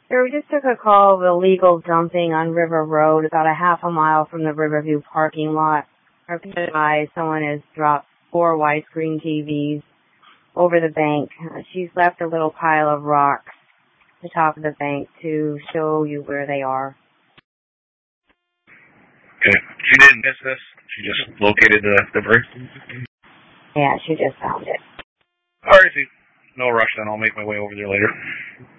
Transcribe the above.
So we just took a call of illegal dumping on River Road, about a half a mile from the Riverview parking lot. Our PI, someone has dropped 4 widescreen TVs over the bank. She's left a little pile of rocks at the top of the bank to show you where they are. Okay. She didn't miss this? She just located the debris? Yeah, she just found it. Alrighty. No rush then. I'll make my way over there later.